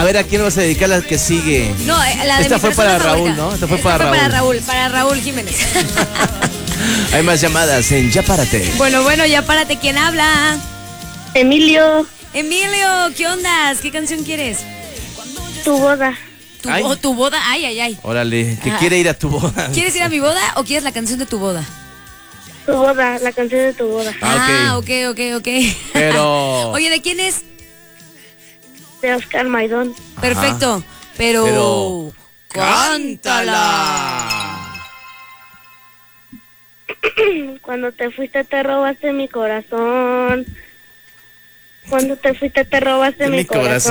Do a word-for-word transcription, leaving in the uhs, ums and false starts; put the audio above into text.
ver, ¿a quién vas a dedicar la que sigue? No, eh, la de Esta mi fue para persona Raúl, favorita. ¿no? Esta fue Esta para fue para Raúl. Raúl, para Raúl Jiménez. Hay más llamadas en Ya Párate. Bueno, bueno, ya párate. ¿Quién habla? Emilio, Emilio, ¿qué ondas? ¿Qué canción quieres? tu boda. ¿Tu, Ay. bo- tu boda? Ay, ay, ay. Órale, que Ah. quiere ir a tu boda. ¿Quieres ir a mi boda o quieres la canción de tu boda? Tu boda, la canción de tu boda. Ah, Ah, ok. ok, ok, ok. Pero- Oye, ¿de quién es? De Oscar Maidón. Perfecto. Pero... Pero- ¡Cántala! Cuando te fuiste te robaste mi corazón. Cuando te fuiste te robaste De mi mi corazón. corazón.